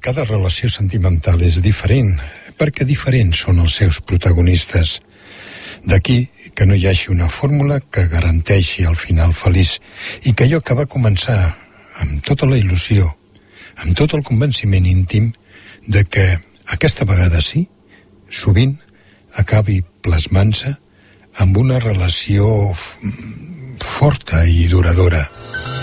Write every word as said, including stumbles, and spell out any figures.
cada relació sentimental és diferent, perquè diferents són els seus protagonistes. D'aquí que no hi hagi una fórmula que garanteixi el final feliç i que allò que va començar amb tota la il·lusió, amb tot el convenciment íntim de que aquesta vegada sí, sovint acabi plasmant-se amb una relació forta i duradora.